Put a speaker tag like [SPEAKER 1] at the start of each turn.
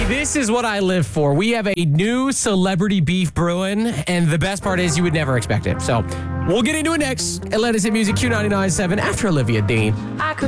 [SPEAKER 1] This is what I live for. We have a new celebrity beef brewing, and the best part is you would never expect it. So we'll get into it next. Atlanta's Hit Music Q99.7 after Olivia Dean.
[SPEAKER 2] I could